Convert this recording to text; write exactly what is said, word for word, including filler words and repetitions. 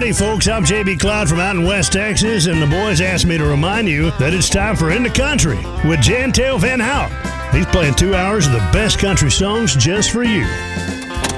Howdy, folks. I'm J B Cloud from out in West Texas, and the boys asked me to remind you that it's time for In the Country with Jantel Van Hout. He's playing two hours of the best country songs just for you.